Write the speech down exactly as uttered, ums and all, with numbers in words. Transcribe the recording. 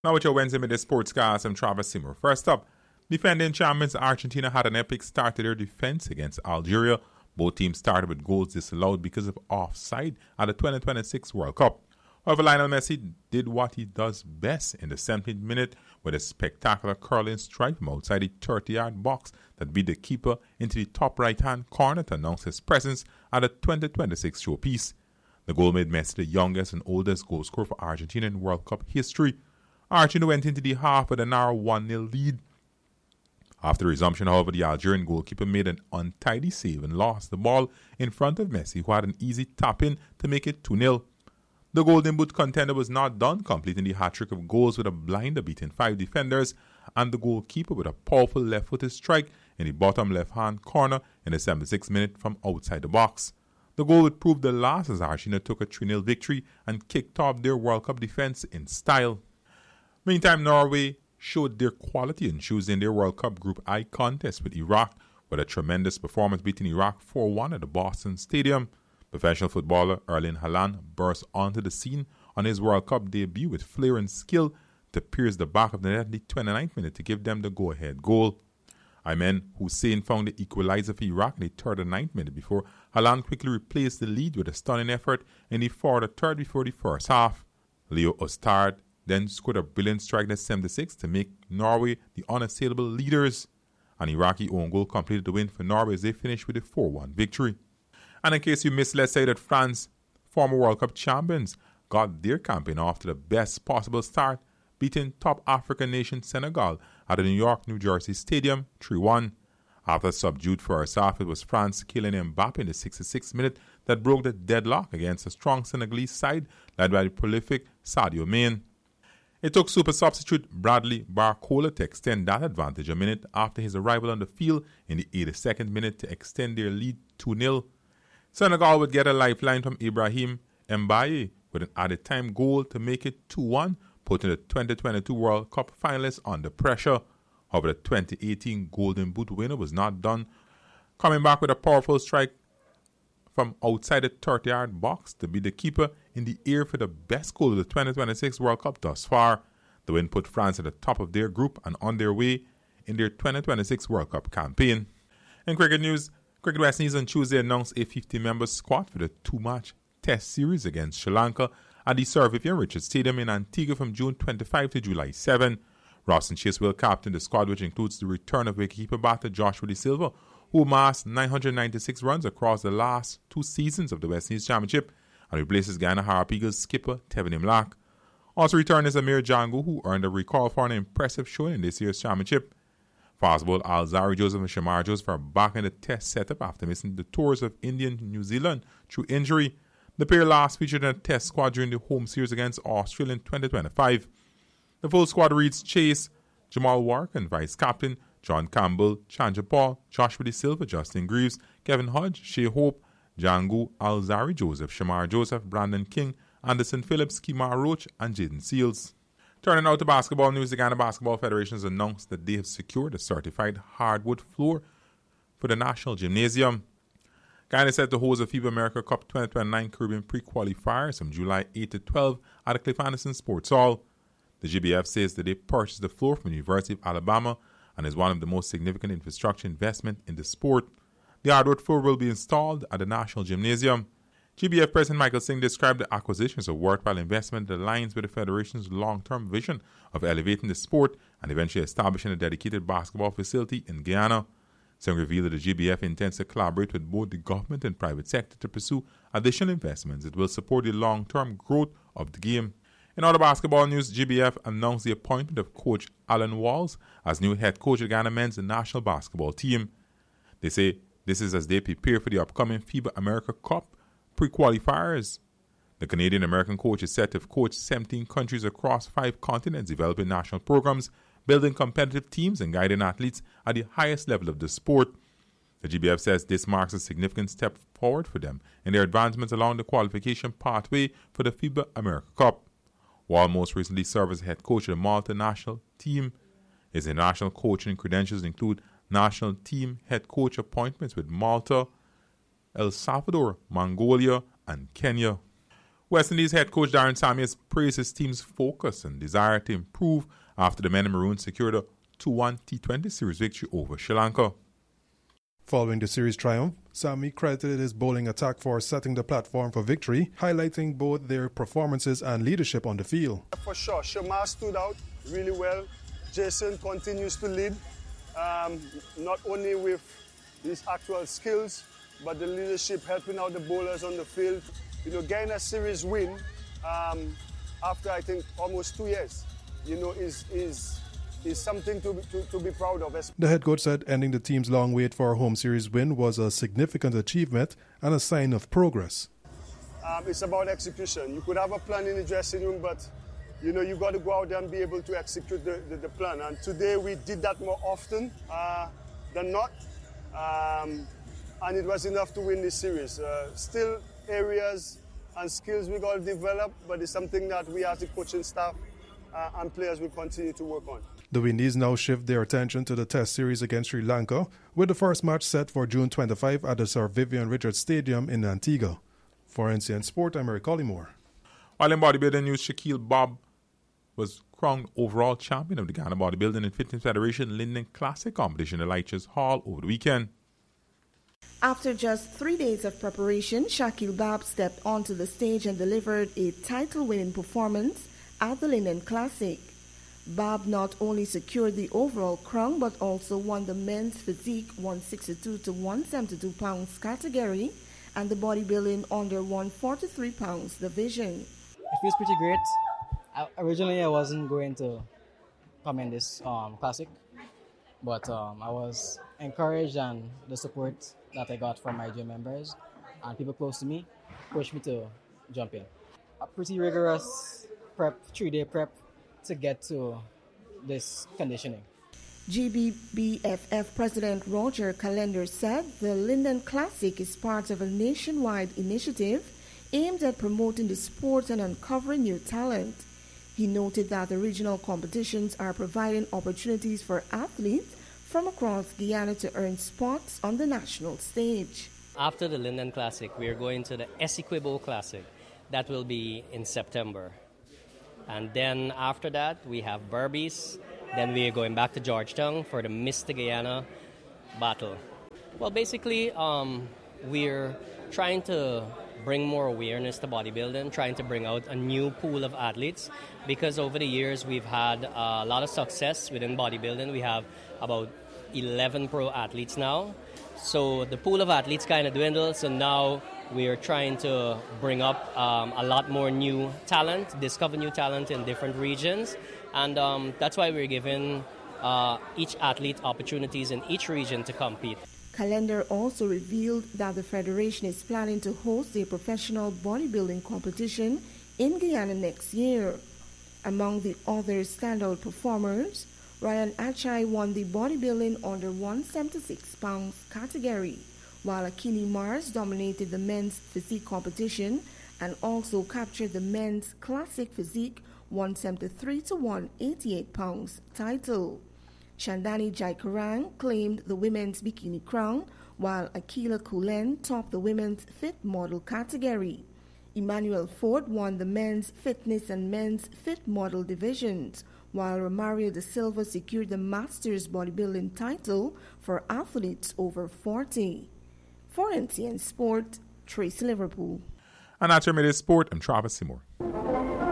Now with your Wednesday Midday Sportscast, I'm Travis Simmer. First up, defending champions Argentina had an epic start to their defense against Algeria. Both teams started with goals disallowed because of offside at the twenty twenty-six World Cup. However, Lionel Messi did what he does best in the seventeenth minute with a spectacular curling strike from outside the thirty-yard box that beat the keeper into the top right-hand corner to announce his presence at the twenty twenty-six showpiece. The goal made Messi the youngest and oldest goal scorer for Argentina in World Cup history. Argentina went into the half with a narrow one nil lead. After resumption, however, the Algerian goalkeeper made an untidy save and lost the ball in front of Messi, who had an easy tap-in to make it two nil. The Golden Boot contender was not done, completing the hat-trick of goals with a blinder beating five defenders and the goalkeeper with a powerful left-footed strike in the bottom left-hand corner in the seventy-sixth minute from outside the box. The goal would prove the last as Argentina took a three nil victory and kicked off their World Cup defense in style. Meantime, Norway showed their quality in choosing their World Cup Group I contest with Iraq with a tremendous performance beating Iraq four one at the Boston Stadium. Professional footballer Erling Haaland burst onto the scene on his World Cup debut with flair and skill to pierce the back of the net in the twenty-ninth minute to give them the go-ahead goal. Ayman Hussein found the equalizer for Iraq in the thirty-ninth minute before Haaland quickly replaced the lead with a stunning effort in the fourth or third before the first half. Leo Ostard then scored a brilliant strike in the seventy-sixth to make Norway the unassailable leaders. An Iraqi own goal completed the win for Norway as they finished with a four one victory. And in case you missed, let's say that France, former World Cup champions, got their campaign off to the best possible start, beating top African nation Senegal at the New York, New Jersey Stadium three one. After a subdued first half, it was France Kylian Mbappe in the sixty-sixth minute that broke the deadlock against a strong Senegalese side led by the prolific Sadio Mane. It took super substitute Bradley Barcola to extend that advantage a minute after his arrival on the field in the eighty-second minute to extend their lead two nil. Senegal would get a lifeline from Ibrahim Mbaye with an added time goal to make it two one, putting the twenty twenty-two World Cup finalists under pressure. However, the twenty eighteen Golden Boot winner was not done, coming back with a powerful strike from outside the thirty-yard box to be the keeper in the air for the best goal of the twenty twenty-six World Cup thus far. The win put France at the top of their group and on their way in their twenty twenty-six World Cup campaign. In cricket news, Cricket West Indies on Tuesday announced a fifty-member squad for the two-match Test series against Sri Lanka at the Sir Vivian Richards Stadium in Antigua from June twenty-fifth to July seventh. Rawson Chase will captain the squad, which includes the return of wicketkeeper batter Joshua De Silva, who amassed nine hundred ninety-six runs across the last two seasons of the West Indies Championship, and replaces Guyana Harp Eagles skipper Tevin Imlach. Also returned is Amir Jangu, who earned a recall for an impressive showing in this year's championship. Fast bowler Alzari Joseph and Shamar Joseph are back in the Test setup after missing the tours of India and New Zealand through injury. The pair last featured in a Test squad during the home series against Australia in twenty twenty-five. The full squad reads Chase, Jamal Wark and Vice Captain John Campbell, Chandra Paul, Joshua De Silva, Justin Greaves, Kevin Hodge, Shea Hope, Jangu, Alzari Joseph, Shamar Joseph, Brandon King, Anderson Phillips, Kemar Roach, and Jaden Seals. Turning out to basketball news, the Ghana Basketball Federation has announced that they have secured a certified hardwood floor for the National Gymnasium. Ghana is set to host the FIBA America Cup twenty twenty-nine Caribbean pre-qualifiers from July eighth to twelfth at the Cliff Anderson Sports Hall. The G B F says that they purchased the floor from the University of Alabama and is one of the most significant infrastructure investment in the sport. The hardwood floor will be installed at the National Gymnasium. G B F President Michael Singh described the acquisition as a worthwhile investment that aligns with the Federation's long-term vision of elevating the sport and eventually establishing a dedicated basketball facility in Guyana. Singh revealed that the G B F intends to collaborate with both the government and private sector to pursue additional investments that will support the long-term growth of the game. In other basketball news, G B F announced the appointment of coach Alan Walls as new head coach of Ghana men's national basketball team. They say this is as they prepare for the upcoming FIBA America Cup pre-qualifiers. The Canadian-American coach is set to have coached seventeen countries across five continents, developing national programs, building competitive teams, and guiding athletes at the highest level of the sport. The G B F says this marks a significant step forward for them in their advancements along the qualification pathway for the FIBA America Cup. Wall most recently served as head coach of the Malta national team. His international coaching credentials include national team head coach appointments with Malta, El Salvador, Mongolia, and Kenya. West Indies head coach Darren Sammy has praised his team's focus and desire to improve after the Men in Maroon secured a two one T twenty series victory over Sri Lanka. Following the series triumph, Sammy credited his bowling attack for setting the platform for victory, highlighting both their performances and leadership on the field. For sure, Shamar stood out really well. Jason continues to lead, um, not only with his actual skills, but the leadership helping out the bowlers on the field. You know, getting a series win um, after, I think, almost two years, you know, is is is something to, to, to be proud of. The head coach said ending the team's long wait for a home series win was a significant achievement and a sign of progress. Um, it's about execution. You could have a plan in the dressing room, but you know, you got to go out there and be able to execute the, the, the plan. And today we did that more often uh, than not. Um, and it was enough to win this series. Uh, still areas and skills we got to develop, but it's something that we as the coaching staff uh, and players will continue to work on. The Windies now shift their attention to the Test series against Sri Lanka, with the first match set for June twenty-fifth at the Sir Vivian Richards Stadium in Antigua. For N C N Sport, I'm Eric Collymore. While in bodybuilding news, Shaquille Bob was crowned overall champion of the Ghana Bodybuilding and Fitness Federation Linden Classic competition at Leitch's Hall over the weekend. After just three days of preparation, Shaquille Bob stepped onto the stage and delivered a title-winning performance at the Linden Classic. Bob not only secured the overall crown but also won the men's physique one sixty-two to one seventy-two pounds category and the bodybuilding under one forty-three pounds division. It feels pretty great. I, originally, I wasn't going to come in this um, classic, but um, I was encouraged, and the support that I got from my gym members and people close to me pushed me to jump in. A pretty rigorous prep, three-day prep to get to this conditioning. G B B F F President Roger Calendar said the Linden Classic is part of a nationwide initiative aimed at promoting the sport and uncovering new talent. He noted that the regional competitions are providing opportunities for athletes from across Guyana to earn spots on the national stage. After the Linden Classic, we are going to the Essequibo Classic. That will be in September. And then after that, we have Berbice. Then we are going back to Georgetown for the Mister Guyana battle. Well, basically, um, we're trying to bring more awareness to bodybuilding, trying to bring out a new pool of athletes, because over the years we've had a lot of success within bodybuilding. We have about eleven pro athletes now. So the pool of athletes kind of dwindled, so now we are trying to bring up um, a lot more new talent, discover new talent in different regions, and um, that's why we're giving uh, each athlete opportunities in each region to compete. Calendar also revealed that the Federation is planning to host a professional bodybuilding competition in Guyana next year. Among the other standout performers, Ryan Achai won the bodybuilding under one seventy-six pounds category, while Akini Mars dominated the men's physique competition and also captured the men's classic physique one seventy-three to one eighty-eight pounds title. Chandani Jaikarang claimed the women's bikini crown, while Akila Kulen topped the women's fit model category. Emmanuel Ford won the men's fitness and men's fit model divisions, while Romario da Silva secured the Masters bodybuilding title for athletes over forty. For N C N Sport, Tracy Liverpool. And that's your Sport, I'm Travis Seymour.